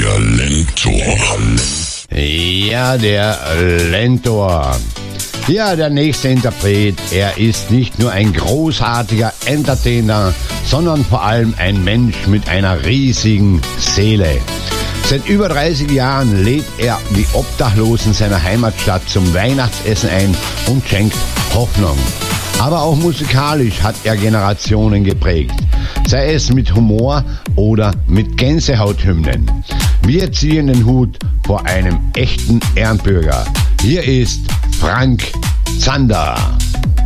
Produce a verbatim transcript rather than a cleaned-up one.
Der Lentor. Ja, der Lentor. Ja, der nächste Interpret, er ist nicht nur ein großartiger Entertainer, sondern vor allem ein Mensch mit einer riesigen Seele. Seit über dreißig Jahren lädt er die Obdachlosen seiner Heimatstadt zum Weihnachtsessen ein und schenkt Hoffnung. Aber auch musikalisch hat er Generationen geprägt, sei es mit Humor oder mit Gänsehauthymnen. Wir ziehen den Hut vor einem echten Ehrenbürger. Hier ist Frank Zander.